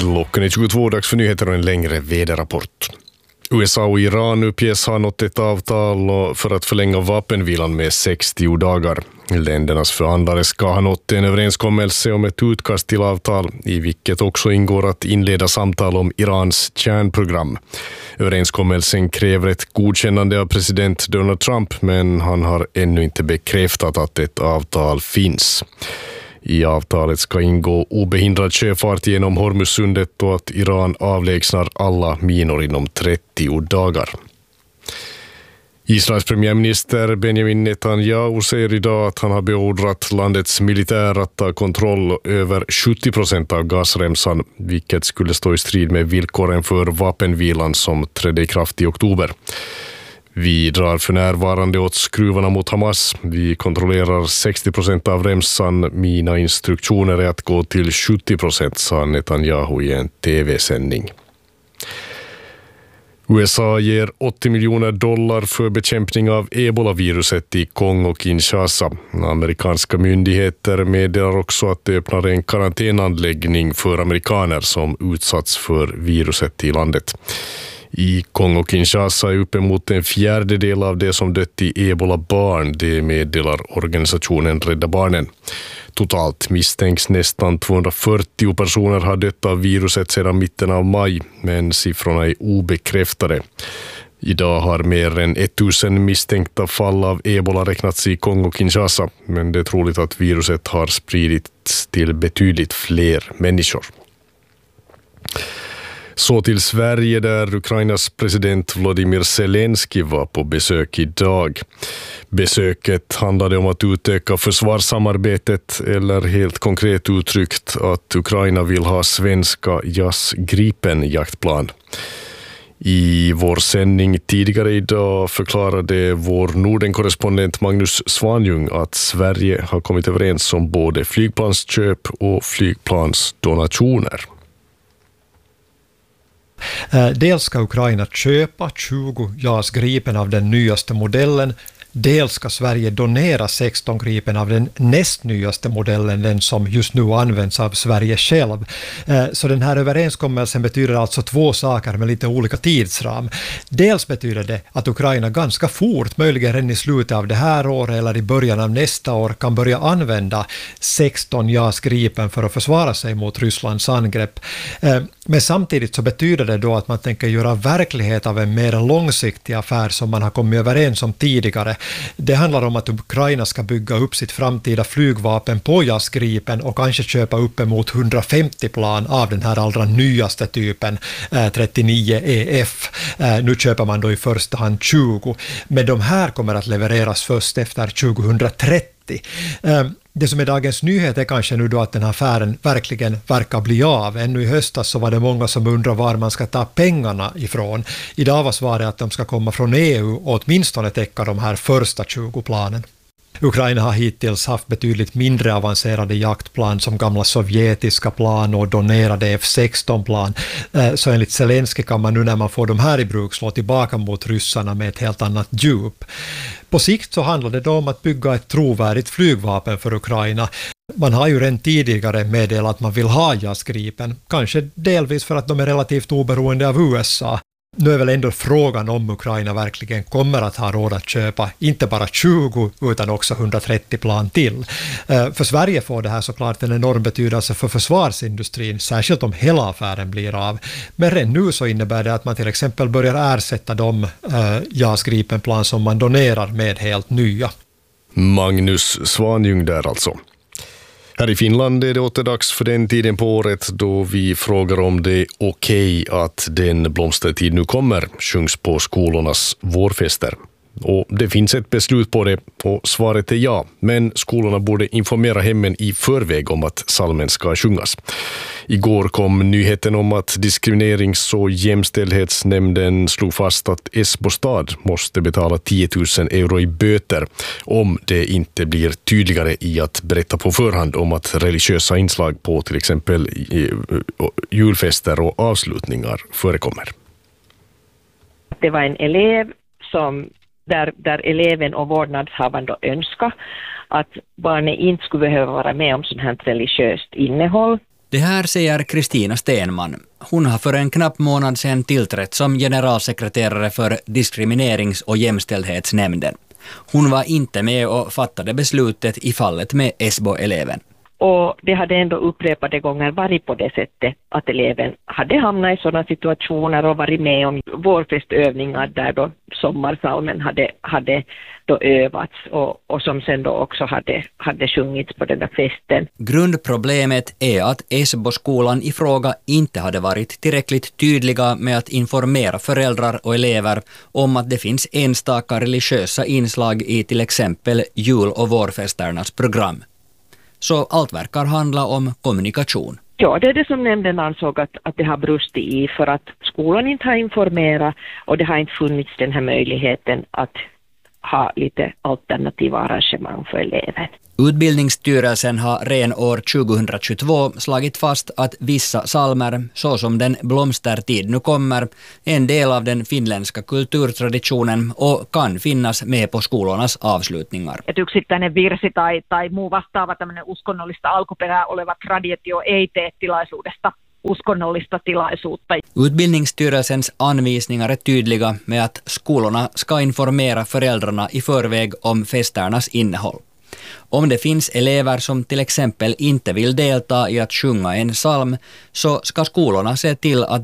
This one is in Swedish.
Klockan är 22, dags för nyheter och en längre väderrapport. USA och Iran uppges ha nått ett avtal för att förlänga vapenvilan med 60 dagar. Ländernas förhandlare ska ha nått en överenskommelse om ett utkast till avtal, i vilket också ingår att inleda samtal om Irans kärnprogram. Överenskommelsen kräver ett godkännande av president Donald Trump, men han har ännu inte bekräftat att ett avtal finns. I avtalet ska ingå obehindrad sjöfart genom Hormuzsundet och att Iran avlägsnar alla minor inom 30 dagar. Israels premiärminister Benjamin Netanyahu säger idag att han har beordrat landets militär att ta kontroll över 70% av Gazaremsan, vilket skulle stå i strid med villkoren för vapenvilan som trädde i kraft i oktober. Vi drar för närvarande åt skruvarna mot Hamas. Vi kontrollerar 60% av remsan. Mina instruktioner är att gå till 70%, sa Netanyahu i en tv-sändning. USA ger $80 miljoner för bekämpning av Ebola-viruset i Kongo-Kinshasa. Amerikanska myndigheter meddelar också att det öppnar en karantänanläggning för amerikaner som utsatts för viruset i landet. I Kongo-Kinshasa är uppemot en fjärdedel av det som dött i Ebola-barn, det meddelar organisationen Rädda Barnen. Totalt misstänks nästan 240 personer ha dött av viruset sedan mitten av maj, men siffrorna är obekräftade. Idag har mer än 1000 misstänkta fall av Ebola räknats i Kongo-Kinshasa, men det är troligt att viruset har spridits till betydligt fler människor. Så till Sverige, där Ukrainas president Volodymyr Zelensky var på besök idag. Besöket handlade om att utöka försvarssamarbetet, eller helt konkret uttryckt att Ukraina vill ha svenska JAS Gripen-jaktplan. I vår sändning tidigare idag förklarade vår Norden-korrespondent Magnus Svanjung att Sverige har kommit överens om både flygplansköp och flygplansdonationer. Dels ska Ukraina köpa 20 JAS Gripen av den nyaste modellen. Dels ska Sverige donera 16 Gripen av den näst nyaste modellen, den som just nu används av Sverige själv. Så den här överenskommelsen betyder alltså två saker med lite olika tidsram. Dels betyder det att Ukraina ganska fort, möjligen redan i slutet av det här året eller i början av nästa år, kan börja använda 16 JAS Gripen för att försvara sig mot Rysslands angrepp. Men samtidigt så betyder det då att man tänker göra verklighet av en mer långsiktig affär som man har kommit överens om tidigare. Det handlar om att Ukraina ska bygga upp sitt framtida flygvapen på JAS Gripen och kanske köpa upp emot 150 plan av den här allra nyaste typen, 39 EF. Nu köper man då i första hand 20, men de här kommer att levereras först efter 2030. Det som är dagens nyhet är kanske nu då att den här affären verkligen verkar bli av. Ännu i höstas så var det många som undrar var man ska ta pengarna ifrån. Idag var svaret att de ska komma från EU och åtminstone täcka de här första 20 planen. Ukraina har hittills haft betydligt mindre avancerade jaktplan som gamla sovjetiska plan och donerade F-16-plan. Så enligt Zelensky kan man nu när man får de här i bruk slå tillbaka mot ryssarna med ett helt annat djup. På sikt så handlar det då om att bygga ett trovärdigt flygvapen för Ukraina. Man har ju redan tidigare meddelat att man vill ha JAS Gripen, kanske delvis för att de är relativt oberoende av USA. Nu är väl ändå frågan om Ukraina verkligen kommer att ha råd att köpa inte bara 20 utan också 130 plan till. För Sverige får det här såklart en enorm betydelse för försvarsindustrin, särskilt om hela affären blir av. Men redan nu så innebär det att man till exempel börjar ersätta de JAS Gripen-plan som man donerar med helt nya. Magnus Svanjung där alltså. Här i Finland är det återdags för den tiden på året då vi frågar om det är okej att den blomstertid nu kommer sjungs på skolornas vårfester. Och det finns ett beslut på det och svaret är ja, men skolorna borde informera hemmen i förväg om att psalmen ska sjungas. Igår kom nyheten om att diskriminerings- och jämställdhetsnämnden slog fast att Esbo stad måste betala 10 000 euro i böter om det inte blir tydligare i att berätta på förhand om att religiösa inslag på till exempel julfester och avslutningar förekommer. Det var en elev som där eleven och vårdnadshavaren då önskar att barnet inte skulle behöva vara med om sånt här religiöst innehåll. Det här säger Kristina Stenman. Hon har för en knapp månad sedan tillträtt som generalsekreterare för diskriminerings- och jämställdhetsnämnden. Hon var inte med och fattade beslutet i fallet med Esbo-eleven. Och det hade ändå upprepade gånger varit på det sättet att eleven hade hamnat i sådana situationer och varit med om vårfestövningar där då sommarsalmen hade då övats och som sen då också hade sjungits på den där festen. Grundproblemet är att Esbo-skolan i fråga inte hade varit tillräckligt tydliga med att informera föräldrar och elever om att det finns enstaka religiösa inslag i till exempel jul- och vårfesternas program. Så allt verkar handla om kommunikation. Ja, det är det som nämnden ansåg att det har brustit i för att skolan inte har informerat och det har inte funnits den här möjligheten att ha lite alternativa arrangemang för eleven. Utbildningsstyrelsen har redan år 2022 slagit fast att vissa psalmer, såsom den Blomstertid nu kommer, är en del av den finländska kulturtraditionen och kan finnas med på skolornas avslutningar. Että yksittäinen virsi tai muu vastaava tämmöinen uskonnollista alkuperää oleva traditio ei tee tilaisuudesta uskonnollista tilaisuutta. Utbildningsstyrelsens anvisningar är tydliga med att skolorna ska informera föräldrarna i förväg om festernas innehåll. Om det finns elever som till exempel inte vill delta i att sjunga en psalm så ska skolorna se till att